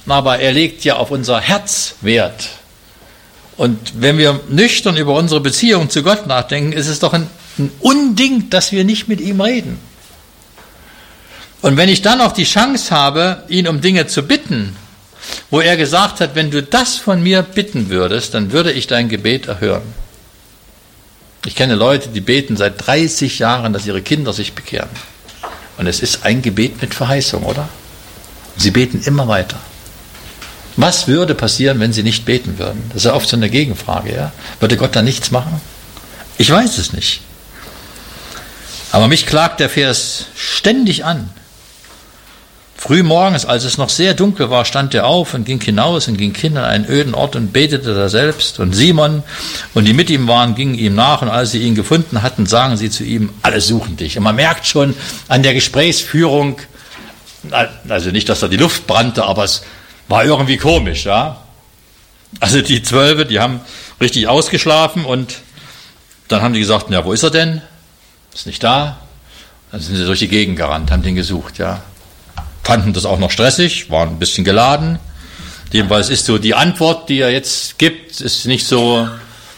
aber er legt ja auf unser Herz Wert. Und wenn wir nüchtern über unsere Beziehung zu Gott nachdenken, ist es doch ein Unding, dass wir nicht mit ihm reden. Und wenn ich dann noch die Chance habe, ihn um Dinge zu bitten, wo er gesagt hat, wenn du das von mir bitten würdest, dann würde ich dein Gebet erhören. Ich kenne Leute, die beten seit 30 Jahren, dass ihre Kinder sich bekehren. Und es ist ein Gebet mit Verheißung, oder? Sie beten immer weiter. Was würde passieren, wenn sie nicht beten würden? Das ist ja oft so eine Gegenfrage, ja? Würde Gott da nichts machen? Ich weiß es nicht. Aber mich klagt der Vers ständig an. Frühmorgens, als es noch sehr dunkel war, stand er auf und ging hinaus und ging hin an einen öden Ort und betete da selbst. Und Simon und die mit ihm waren, gingen ihm nach. Und als sie ihn gefunden hatten, sagen sie zu ihm, alle suchen dich. Und man merkt schon an der Gesprächsführung, also nicht, dass da die Luft brannte, aber es war irgendwie komisch. Ja? Also die 12, die haben richtig ausgeschlafen und dann haben die gesagt, ja, wo ist er denn? Ist nicht da. Dann sind sie durch die Gegend gerannt, haben den gesucht, ja. Fanden das auch noch stressig, waren ein bisschen geladen. Jedenfalls ist so die Antwort, die er jetzt gibt, ist nicht so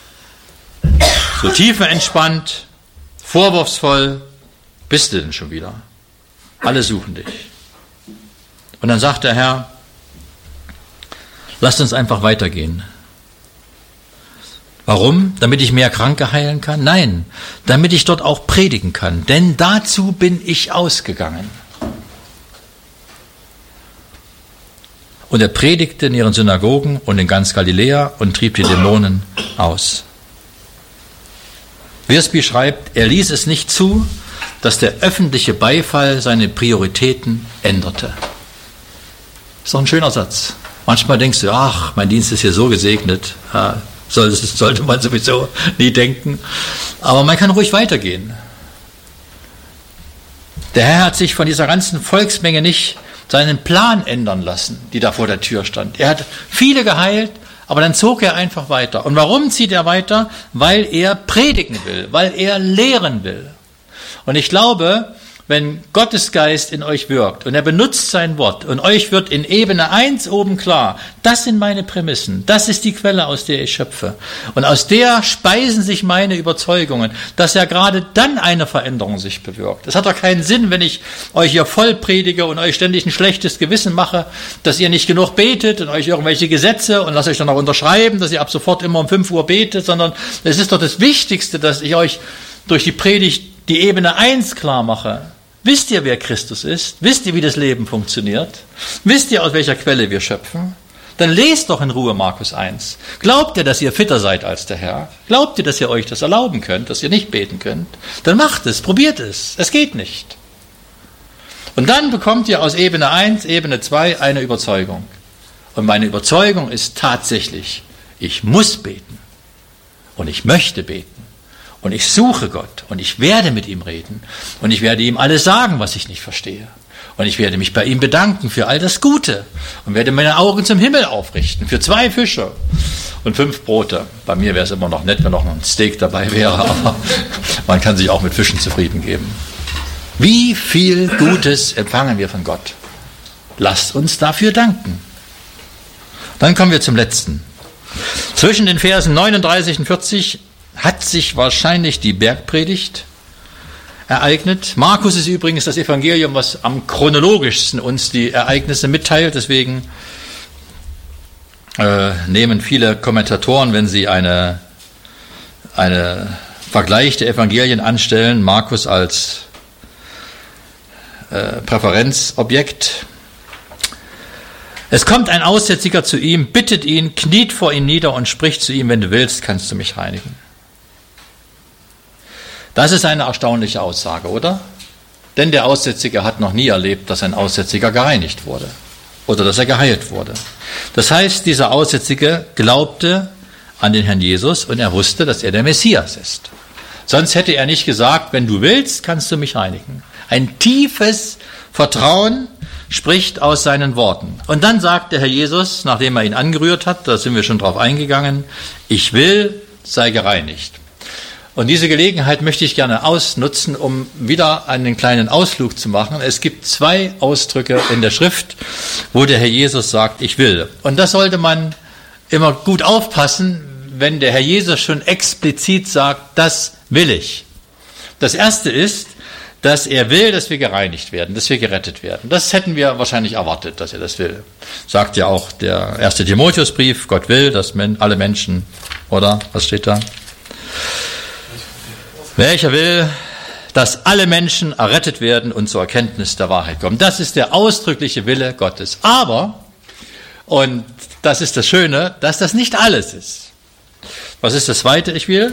tiefenentspannt, vorwurfsvoll. Bist du denn schon wieder? Alle suchen dich. Und dann sagt der Herr, lasst uns einfach weitergehen. Warum? Damit ich mehr Kranke heilen kann? Nein, damit ich dort auch predigen kann. Denn dazu bin ich ausgegangen. Und er predigte in ihren Synagogen und in ganz Galiläa und trieb die Dämonen aus. Wiersbe schreibt, er ließ es nicht zu, dass der öffentliche Beifall seine Prioritäten änderte. Das ist doch ein schöner Satz. Manchmal denkst du, ach, mein Dienst ist hier so gesegnet, sollte man sowieso nie denken. Aber man kann ruhig weitergehen. Der Herr hat sich von dieser ganzen Volksmenge nicht seinen Plan ändern lassen, die da vor der Tür stand. Er hat viele geheilt, aber dann zog er einfach weiter. Und warum zieht er weiter? Weil er predigen will, weil er lehren will. Und ich glaube, wenn Gottes Geist in euch wirkt und er benutzt sein Wort und euch wird in Ebene 1 oben klar, das sind meine Prämissen, das ist die Quelle, aus der ich schöpfe. Und aus der speisen sich meine Überzeugungen, dass ja gerade dann eine Veränderung sich bewirkt. Es hat doch keinen Sinn, wenn ich euch hier voll predige und euch ständig ein schlechtes Gewissen mache, dass ihr nicht genug betet und euch irgendwelche Gesetze und lasst euch dann auch unterschreiben, dass ihr ab sofort immer um 5 Uhr betet, sondern es ist doch das Wichtigste, dass ich euch durch die Predigt die Ebene 1 klar mache. Wisst ihr, wer Christus ist? Wisst ihr, wie das Leben funktioniert? Wisst ihr, aus welcher Quelle wir schöpfen? Dann lest doch in Ruhe Markus 1. Glaubt ihr, dass ihr fitter seid als der Herr? Glaubt ihr, dass ihr euch das erlauben könnt, dass ihr nicht beten könnt? Dann macht es, probiert es. Es geht nicht. Und dann bekommt ihr aus Ebene 1, Ebene 2 eine Überzeugung. Und meine Überzeugung ist tatsächlich, ich muss beten. Und ich möchte beten. Und ich suche Gott und ich werde mit ihm reden und ich werde ihm alles sagen, was ich nicht verstehe. Und ich werde mich bei ihm bedanken für all das Gute und werde meine Augen zum Himmel aufrichten für 2 Fische und 5 Brote. Bei mir wäre es immer noch nett, wenn noch ein Steak dabei wäre, aber man kann sich auch mit Fischen zufrieden geben. Wie viel Gutes empfangen wir von Gott? Lasst uns dafür danken. Dann kommen wir zum letzten. Zwischen den Versen 39 und 40 hat sich wahrscheinlich die Bergpredigt ereignet. Markus ist übrigens das Evangelium, was am chronologischsten uns die Ereignisse mitteilt. Deswegen nehmen viele Kommentatoren, wenn sie eine Vergleich der Evangelien anstellen, Markus als Präferenzobjekt. Es kommt ein Aussätziger zu ihm, bittet ihn, kniet vor ihm nieder und spricht zu ihm, wenn du willst, kannst du mich reinigen. Das ist eine erstaunliche Aussage, oder? Denn der Aussätzige hat noch nie erlebt, dass ein Aussätziger gereinigt wurde oder dass er geheilt wurde. Das heißt, dieser Aussätzige glaubte an den Herrn Jesus und er wusste, dass er der Messias ist. Sonst hätte er nicht gesagt, wenn du willst, kannst du mich reinigen. Ein tiefes Vertrauen spricht aus seinen Worten. Und dann sagt der Herr Jesus, nachdem er ihn angerührt hat, da sind wir schon drauf eingegangen, ich will, sei gereinigt. Und diese Gelegenheit möchte ich gerne ausnutzen, um wieder einen kleinen Ausflug zu machen. Es gibt 2 Ausdrücke in der Schrift, wo der Herr Jesus sagt, ich will. Und das sollte man immer gut aufpassen, wenn der Herr Jesus schon explizit sagt, das will ich. Das erste ist, dass er will, dass wir gereinigt werden, dass wir gerettet werden. Das hätten wir wahrscheinlich erwartet, dass er das will. Sagt ja auch der 1. Timotheusbrief, Gott will, dass alle Menschen, oder? Was steht da? Welcher will, dass alle Menschen errettet werden und zur Erkenntnis der Wahrheit kommen. Das ist der ausdrückliche Wille Gottes. Aber, und das ist das Schöne, dass das nicht alles ist. Was ist das zweite, ich will?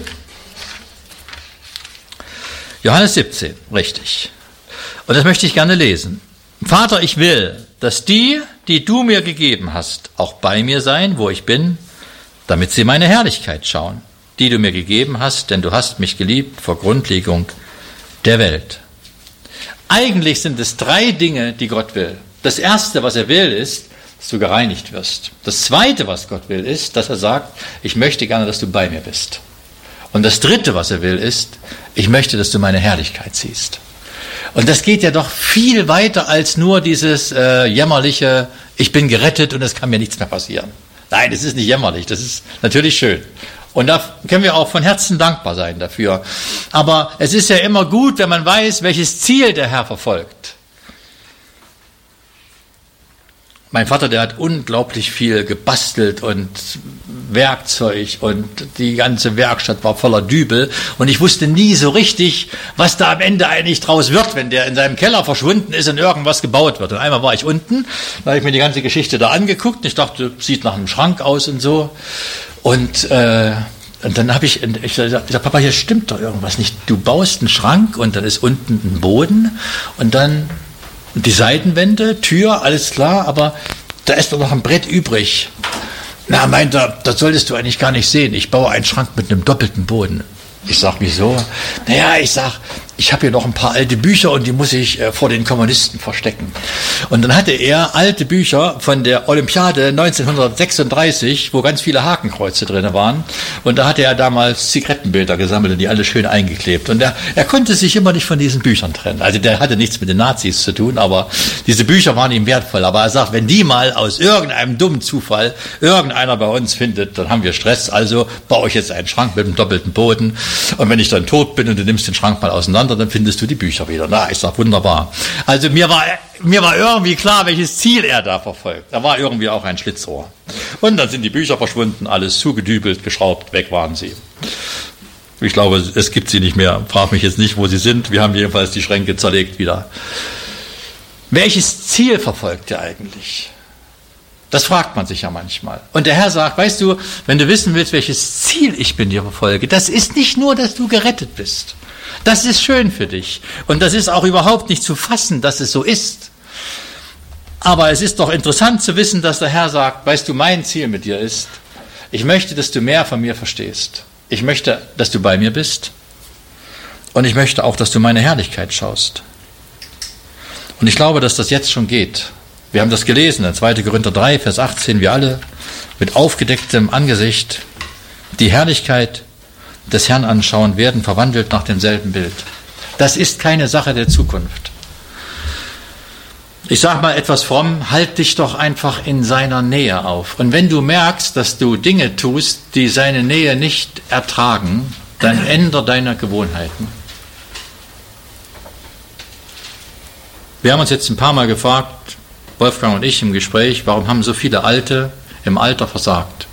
Johannes 17, richtig. Und das möchte ich gerne lesen. Vater, ich will, dass die du mir gegeben hast, auch bei mir sein, wo ich bin, damit sie meine Herrlichkeit schauen, die du mir gegeben hast, denn du hast mich geliebt vor Grundlegung der Welt. Eigentlich sind es 3 Dinge, die Gott will. Das erste, was er will, ist, dass du gereinigt wirst. Das zweite, was Gott will, ist, dass er sagt, ich möchte gerne, dass du bei mir bist. Und das dritte, was er will, ist, ich möchte, dass du meine Herrlichkeit siehst. Und das geht ja doch viel weiter als nur dieses jämmerliche, ich bin gerettet und es kann mir nichts mehr passieren. Nein, das ist nicht jämmerlich, das ist natürlich schön. Und da können wir auch von Herzen dankbar sein dafür. Aber es ist ja immer gut, wenn man weiß, welches Ziel der Herr verfolgt. Mein Vater, der hat unglaublich viel gebastelt und Werkzeug und die ganze Werkstatt war voller Dübel und ich wusste nie so richtig, was da am Ende eigentlich draus wird, wenn der in seinem Keller verschwunden ist und irgendwas gebaut wird. Und einmal war ich unten, da habe ich mir die ganze Geschichte da angeguckt und ich dachte, sieht nach einem Schrank aus und so. Und dann habe ich gesagt, Papa, hier stimmt doch irgendwas nicht. Du baust einen Schrank und dann ist unten ein Boden und dann die Seitenwände, Tür, alles klar, aber da ist doch noch ein Brett übrig. Na, meint er, das solltest du eigentlich gar nicht sehen. Ich baue einen Schrank mit einem doppelten Boden. Ich sag, wieso? Naja, ich habe hier noch ein paar alte Bücher und die muss ich vor den Kommunisten verstecken. Und dann hatte er alte Bücher von der Olympiade 1936, wo ganz viele Hakenkreuze drin waren. Und da hatte er damals Zigarettenbilder gesammelt und die alle schön eingeklebt. Und er konnte sich immer nicht von diesen Büchern trennen. Also der hatte nichts mit den Nazis zu tun, aber diese Bücher waren ihm wertvoll. Aber er sagt, wenn die mal aus irgendeinem dummen Zufall irgendeiner bei uns findet, dann haben wir Stress. Also baue ich jetzt einen Schrank mit einem doppelten Boden. Und wenn ich dann tot bin und du nimmst den Schrank mal auseinander, dann findest du die Bücher wieder. Na, ich sag, wunderbar. Also mir war irgendwie klar, welches Ziel er da verfolgt. Da war irgendwie auch ein Schlitzohr. Und dann sind die Bücher verschwunden, alles zugedübelt, geschraubt, weg waren sie. Ich glaube, es gibt sie nicht mehr. Frag mich jetzt nicht, wo sie sind. Wir haben jedenfalls die Schränke zerlegt wieder. Welches Ziel verfolgt er eigentlich? Das fragt man sich ja manchmal. Und der Herr sagt, weißt du, wenn du wissen willst, welches Ziel ich mit dir verfolge, das ist nicht nur, dass du gerettet bist. Das ist schön für dich. Und das ist auch überhaupt nicht zu fassen, dass es so ist. Aber es ist doch interessant zu wissen, dass der Herr sagt, weißt du, mein Ziel mit dir ist, ich möchte, dass du mehr von mir verstehst. Ich möchte, dass du bei mir bist. Und ich möchte auch, dass du meine Herrlichkeit schaust. Und ich glaube, dass das jetzt schon geht. Wir haben das gelesen, in 2. Korinther 3, Vers 18, wir alle mit aufgedecktem Angesicht die Herrlichkeit des Herrn anschauen, werden verwandelt nach demselben Bild. Das ist keine Sache der Zukunft. Ich sage mal etwas fromm, halt dich doch einfach in seiner Nähe auf. Und wenn du merkst, dass du Dinge tust, die seine Nähe nicht ertragen, dann ändere deine Gewohnheiten. Wir haben uns jetzt ein paar Mal gefragt, Wolfgang und ich im Gespräch, warum haben so viele Alte im Alter versagt?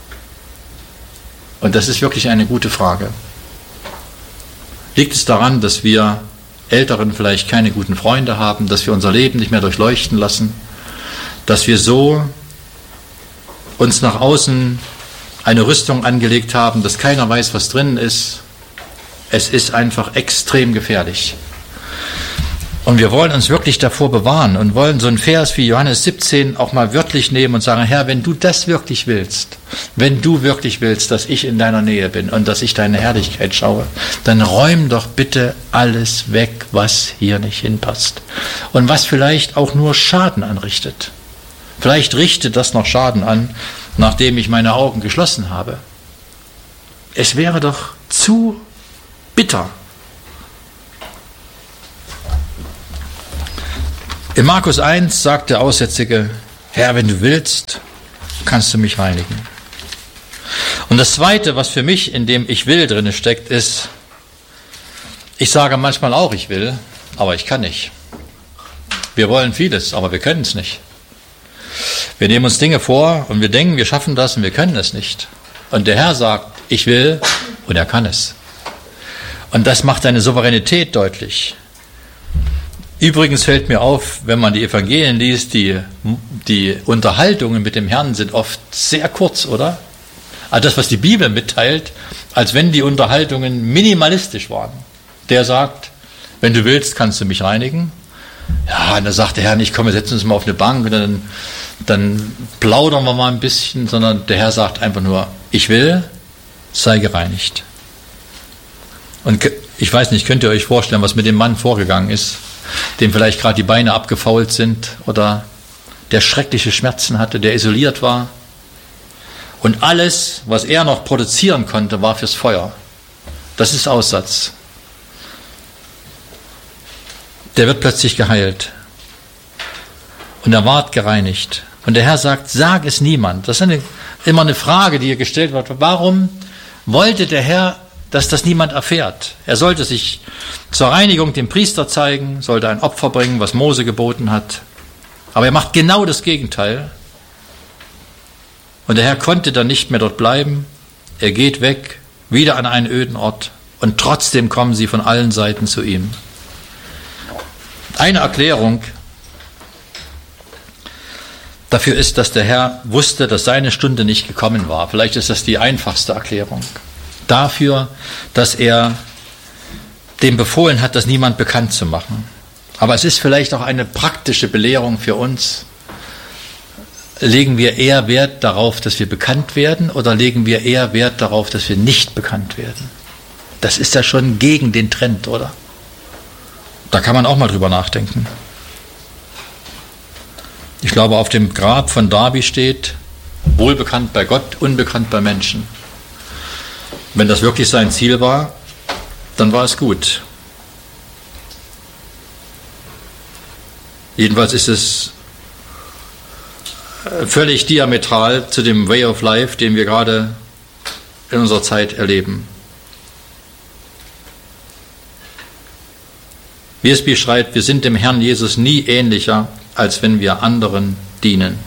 Und das ist wirklich eine gute Frage. Liegt es daran, dass wir Älteren vielleicht keine guten Freunde haben, dass wir unser Leben nicht mehr durchleuchten lassen, dass wir so uns nach außen eine Rüstung angelegt haben, dass keiner weiß, was drin ist? Es ist einfach extrem gefährlich. Und wir wollen uns wirklich davor bewahren und wollen so einen Vers wie Johannes 17 auch mal wörtlich nehmen und sagen, Herr, wenn du das wirklich willst, wenn du wirklich willst, dass ich in deiner Nähe bin und dass ich deine Herrlichkeit schaue, dann räum doch bitte alles weg, was hier nicht hinpasst. Und was vielleicht auch nur Schaden anrichtet. Vielleicht richtet das noch Schaden an, nachdem ich meine Augen geschlossen habe. Es wäre doch zu bitter. In Markus 1 sagt der Aussätzige, Herr, wenn du willst, kannst du mich reinigen. Und das Zweite, was für mich in dem Ich will drin steckt, ist, ich sage manchmal auch, ich will, aber ich kann nicht. Wir wollen vieles, aber wir können es nicht. Wir nehmen uns Dinge vor und wir denken, wir schaffen das und wir können es nicht. Und der Herr sagt, ich will, und er kann es. Und das macht seine Souveränität deutlich. Übrigens fällt mir auf, wenn man die Evangelien liest, die Unterhaltungen mit dem Herrn sind oft sehr kurz, oder? Also das, was die Bibel mitteilt, als wenn die Unterhaltungen minimalistisch waren. Der sagt, wenn du willst, kannst du mich reinigen. Ja, und dann sagt der Herr nicht, komm, wir setzen uns mal auf eine Bank und dann plaudern wir mal ein bisschen, sondern der Herr sagt einfach nur, ich will, sei gereinigt. Und ich weiß nicht, könnt ihr euch vorstellen, was mit dem Mann vorgegangen ist, dem vielleicht gerade die Beine abgefault sind oder der schreckliche Schmerzen hatte, der isoliert war. Und alles, was er noch produzieren konnte, war fürs Feuer. Das ist Aussatz. Der wird plötzlich geheilt. Und er ward gereinigt. Und der Herr sagt, sag es niemand. Das ist immer eine Frage, die hier gestellt wird. Warum wollte der Herr, dass das niemand erfährt? Er sollte sich zur Reinigung dem Priester zeigen, sollte ein Opfer bringen, was Mose geboten hat. Aber er macht genau das Gegenteil. Und der Herr konnte dann nicht mehr dort bleiben. Er geht weg, wieder an einen öden Ort. Und trotzdem kommen sie von allen Seiten zu ihm. Eine Erklärung dafür ist, dass der Herr wusste, dass seine Stunde nicht gekommen war. Vielleicht ist das die einfachste Erklärung. Dafür, dass er dem befohlen hat, das niemand bekannt zu machen. Aber es ist vielleicht auch eine praktische Belehrung für uns. Legen wir eher Wert darauf, dass wir bekannt werden, oder legen wir eher Wert darauf, dass wir nicht bekannt werden? Das ist ja schon gegen den Trend, oder? Da kann man auch mal drüber nachdenken. Ich glaube, auf dem Grab von Darby steht, wohlbekannt bei Gott, unbekannt bei Menschen. Wenn das wirklich sein Ziel war, dann war es gut. Jedenfalls ist es völlig diametral zu dem Way of Life, den wir gerade in unserer Zeit erleben. Wiersbe schreibt, wir sind dem Herrn Jesus nie ähnlicher, als wenn wir anderen dienen.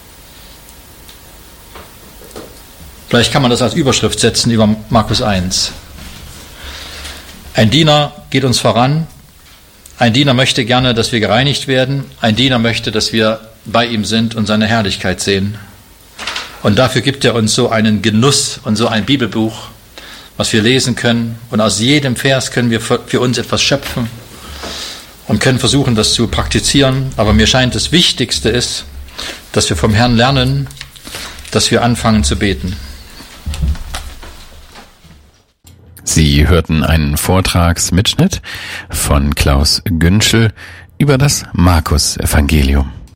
Vielleicht kann man das als Überschrift setzen über Markus 1. Ein Diener geht uns voran. Ein Diener möchte gerne, dass wir gereinigt werden. Ein Diener möchte, dass wir bei ihm sind und seine Herrlichkeit sehen. Und dafür gibt er uns so einen Genuss und so ein Bibelbuch, was wir lesen können. Und aus jedem Vers können wir für uns etwas schöpfen und können versuchen, das zu praktizieren. Aber mir scheint, das Wichtigste ist, dass wir vom Herrn lernen, dass wir anfangen zu beten. Sie hörten einen Vortragsmitschnitt von Klaus Günschel über das Markus-Evangelium.